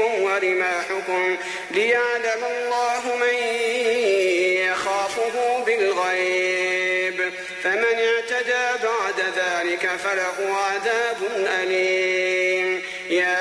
سيوفكم ورماحكم ليعلم الله من يخافه بالغيب، فمن اعتدى بعد ذلك فله عذاب أليم. يا